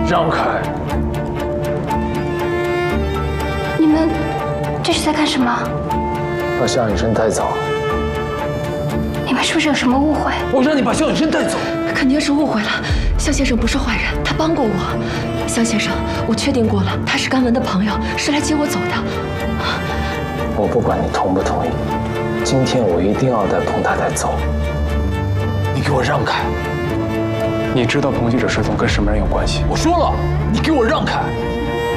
让开！ 你们这是在干什么？ 把夏雨辰带走。 你们是不是有什么误会？ 我让你把夏雨辰带走。 肯定是误会了。向先生不是坏人，他帮过我。向先生，我确定过了，他是甘文的朋友，是来接我走的。 我不管你同不同意，今天我一定要带彭太太走。你给我让开！ 你知道彭记者失踪跟什么人有关系？ 我说了，你给我让开！